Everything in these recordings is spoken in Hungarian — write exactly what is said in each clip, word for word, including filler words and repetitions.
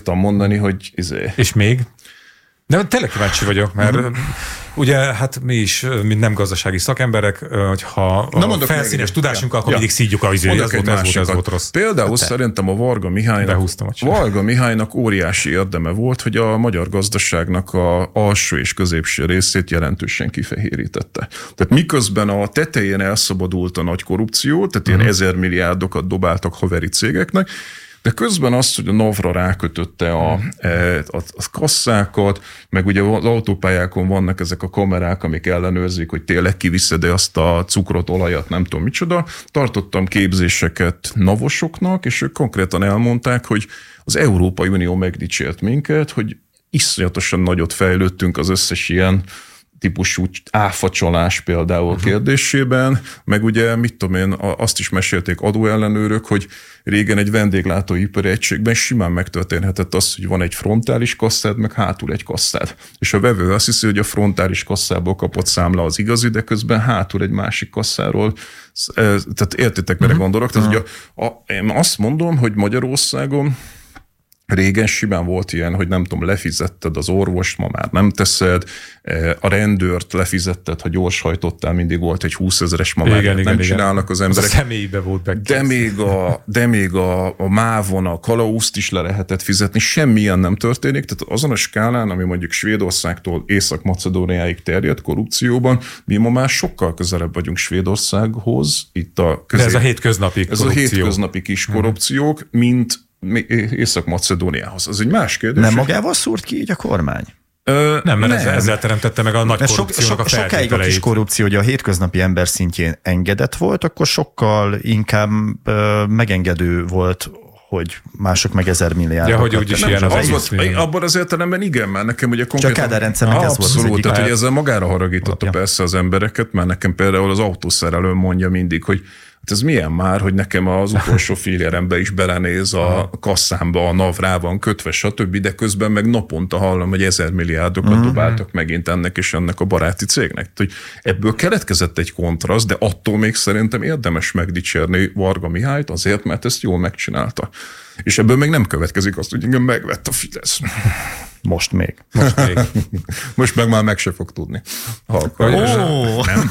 bírtam mondani, hogy izé. És még? De tényleg kíváncsi vagyok, mert uh-huh. ugye hát mi is, mint nem gazdasági szakemberek, hogyha a felszínes tudásunkkal, akkor ja. mindig szídjuk a vizét. Ez volt, ez volt, ez volt rossz. Például hát szerintem a Varga Mihálynak, Varga Mihálynak óriási érdeme volt, hogy a magyar gazdaságnak a alsó és középső részét jelentősen kifehérítette. Tehát miközben a tetején elszabadult a nagy korrupció, tehát ilyen uh-huh. ezer milliárdokat dobáltak haveri cégeknek, de közben azt, hogy a NAV-ra rákötötte a, a, a kasszákat, meg ugye az autópályákon vannak ezek a kamerák, amik ellenőrzik, hogy tényleg kiviszed-e azt a cukrot, olajat, nem tudom micsoda. Tartottam képzéseket navosoknak, és ők konkrétan elmondták, hogy az Európai Unió megdicsért minket, hogy iszonyatosan nagyot fejlődtünk az összes ilyen típusú áfacsalás például uh-huh. kérdésében, meg ugye, mit tudom én, azt is mesélték adóellenőrök, hogy régen egy vendéglátóipari egységben simán megtörténhetett az, hogy van egy frontális kasszád, meg hátul egy kasszád. És a vevő azt hiszi, hogy a frontális kasszából kapott számla az igazi, de közben hátul egy másik kasszáról. Tehát értitek, mire uh-huh. gondolok? Tehát uh-huh. ugye, a, én azt mondom, hogy Magyarországon régen simán volt ilyen, hogy nem tudom, lefizetted az orvost, ma már nem teszed, a rendőrt lefizetted, ha gyorshajtottál, mindig volt egy húszezeres, ma már igen, nem igen, csinálnak az emberek. Az a személybe volt de még, a, de még a, a mávon a kalauzt is le lehetett fizetni, semmilyen nem történik, tehát azon a skálán, ami mondjuk Svédországtól Észak-Macedóniáig terjed korrupcióban, mi ma már sokkal közelebb vagyunk Svédországhoz, itt a közé... De ez a hétköznapi korrupció. Ez a hétköznapi kis korrupciók, hmm. mint Észak-Macedóniához. Az egy más kérdés. Nem magával szúrt ki így a kormány? Ö, nem, mert nem. ezzel teremtette meg a nagy mert korrupciónak so, so, a feltételeit. Sokáig a kis korrupció, hogy a hétköznapi ember szintjén engedett volt, akkor sokkal inkább ö, megengedő volt, hogy mások meg ezer milliárd. Ja, hogy úgyis ilyen az, az volt, abban az értelemben igen, mert nekem ugye konkrétan... Csak Kádár rendszernek ez volt az abszolút, egyik. tehát hogy ezzel magára haragította ja. persze az embereket, mert nekem például az autószerelő mondja mindig, hogy hát ez milyen már, hogy nekem az utolsó fillérembe is belenéz a kasszámba, a NAV rá van kötve, stb., de közben meg naponta hallom, hogy ezer milliárdokat uh-huh. dobáltak megint ennek és ennek a baráti cégnek. Hogy ebből keletkezett egy kontraszt, de attól még szerintem érdemes megdicsérni Varga Mihályt azért, mert ezt jól megcsinálta. És ebből még nem következik azt, hogy igen, megvett a Fidesz. Most még. Most még. Most meg már meg se fog tudni. Ha akar, oh. nem?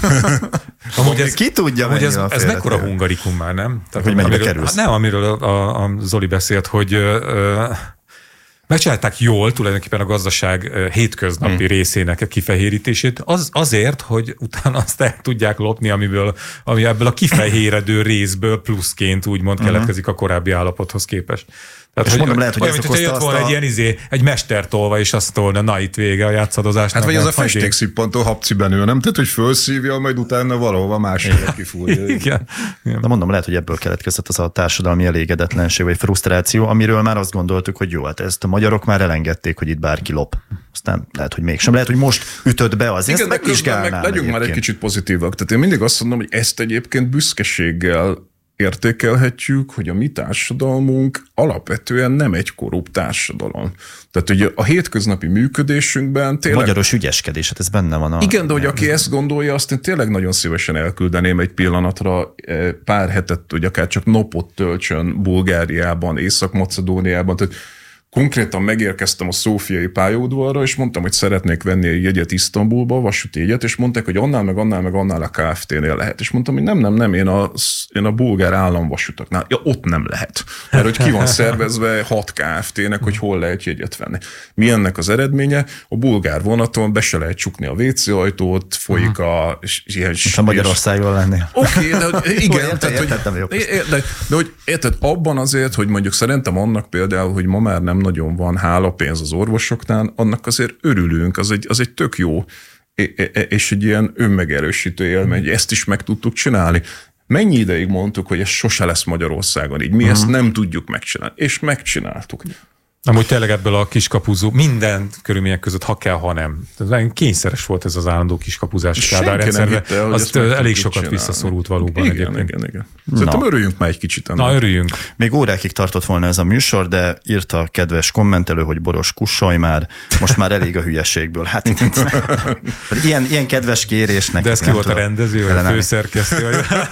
Amúgy ez, ki tudja, hogy ez, ez mekkora hungarikum már, nem? Tehát, hogy mennyibe amiről, kerülsz? Hát nem, amiről a, a, a Zoli beszélt, hogy ö, megcsinálták jól tulajdonképpen a gazdaság hétköznapi hmm. részének a kifehérítését, az, azért, hogy utána azt el tudják lopni, amiből, ami ebből a kifehéredő részből pluszként úgymond uh-huh. keletkezik a korábbi állapothoz képest. Tehát, és hogy, mondom, lehet, hogy olyan, ez mint, jött volna a... egy ilyen izé, egy mestertolva, és azt volna, na itt vége a játszadozásnak. Hát vagy az a festékszippantó habciben ő, nem? Tehát, hogy felszívja, majd utána valahova máshova kifúrja. Igen. Igen. De mondom, lehet, hogy ebből keletkezett az a társadalmi elégedetlenség, vagy frusztráció, amiről már azt gondoltuk, hogy jó, hát ezt a magyarok már elengedték, hogy itt bárki lop. Aztán lehet, hogy mégsem. Lehet, hogy most ütöd be az. Igen, de közben meg legyünk egyébként. Már egy kicsit pozitívak. Tehát én mindig azt mondom, hogy ezt egyébként büszkeséggel értékelhetjük, hogy a mi társadalmunk alapvetően nem egy korrupt társadalom. Tehát ugye a hétköznapi működésünkben tényleg... Magyaros ügyeskedés, hát ez benne van. A... Igen, de hogy aki ezt gondolja, azt én tényleg nagyon szívesen elküldeném egy pillanatra pár hetet, hogy akár csak napot töltsön Bulgáriában, Észak-Macedóniában, tehát konkrétan megérkeztem a szófiai pályaudvarra, és mondtam, hogy szeretnék venni egy jegyet Isztambulba, vasúti jegyet, és mondták, hogy annál, meg annál, meg annál a Kft-nél lehet. És mondtam, hogy nem, nem, nem, én a, én a bulgár államvasutaknál. Ja, ott nem lehet. Mert hogy ki van szervezve hat Kft-nek, hogy hol lehet jegyet venni. Mi ennek az eredménye? A bulgár vonaton be se lehet csukni a vé cé ajtót, folyik a... Ilyen, a Magyarországon lennél. Oké, okay, de igen, Ó, tehát, értem, hogy, de, de hogy érted, abban azért, hogy mondjuk szerintem annak például, hogy ma már nem nagyon van hálapénz az orvosoknál, annak azért örülünk, az egy, az egy tök jó, és egy ilyen önmegerősítő élmény, ezt is meg tudtuk csinálni. Mennyi ideig mondtuk, hogy ez sose lesz Magyarországon így, mi uh-huh. ezt nem tudjuk megcsinálni, és megcsináltuk. Amúgy tényleg ebből a kiskapuzó, minden körülmények között, ha kell, ha nem. Tehát kényszeres volt ez az állandó kiskapuzás Kádár rendszerbe. Azt elég sokat csinálni. Visszaszorult valóban igen, egyébként. Igen, igen. Szerintem Na. örüljünk már egy kicsit ennek. Na, örüljünk. Még órákig tartott volna ez a műsor, de írta a kedves kommentelő, hogy Boros, kussolj már, most már elég a hülyeségből. Hát ilyen, ilyen kedves kérésnek. De ez ki volt a rendező, vagy a főszerkesztő?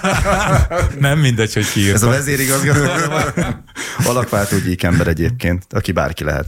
Nem mindegy, hogy ki írta. Ez a vezérigazgató. Alakváltó gyík ember egyébként, aki bárki lehet.